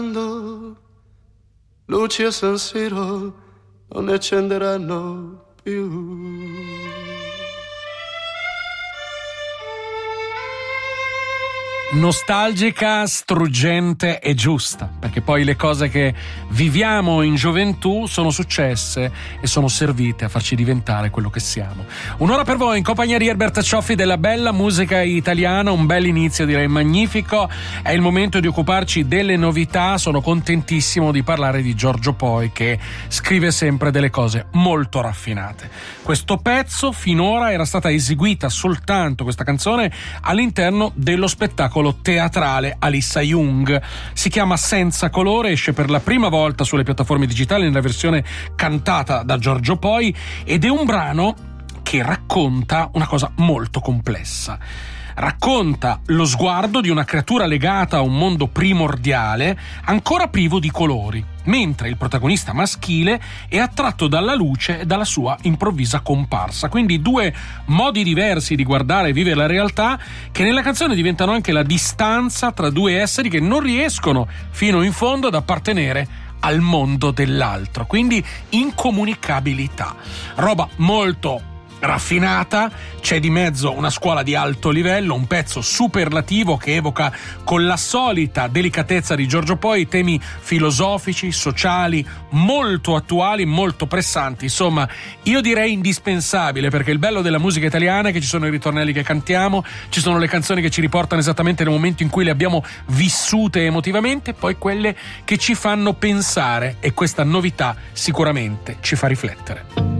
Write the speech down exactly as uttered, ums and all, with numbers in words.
luci a San Siro non ne accenderanno più. Nostalgica, struggente e giusta, perché poi le cose che viviamo in gioventù sono successe e sono servite a farci diventare quello che siamo. Un'ora per voi in compagnia di Herbert Cioffi della bella musica italiana, un bel inizio, direi magnifico. È il momento di occuparci delle novità. Sono contentissimo di parlare di Giorgio Poi, che scrive sempre delle cose molto raffinate. Questo pezzo finora era stata eseguita soltanto, questa canzone, all'interno dello spettacolo teatrale Alissa Jung. Si chiama Senza colore, esce per la prima volta sulle piattaforme digitali nella versione cantata da Giorgio Poi ed è un brano che racconta una cosa molto complessa. Racconta lo sguardo di una creatura legata a un mondo primordiale ancora privo di colori, mentre il protagonista maschile è attratto dalla luce e dalla sua improvvisa comparsa. Quindi due modi diversi di guardare e vivere la realtà, che nella canzone diventano anche la distanza tra due esseri che non riescono fino in fondo ad appartenere al mondo dell'altro, quindi incomunicabilità. Roba molto raffinata, c'è di mezzo una scuola di alto livello, un pezzo superlativo che evoca con la solita delicatezza di Giorgio Poi temi filosofici, sociali, molto attuali, molto pressanti. Insomma, io direi indispensabile, perché il bello della musica italiana è che ci sono i ritornelli che cantiamo, ci sono le canzoni che ci riportano esattamente nel momento in cui le abbiamo vissute emotivamente, poi quelle che ci fanno pensare, e questa novità sicuramente ci fa riflettere.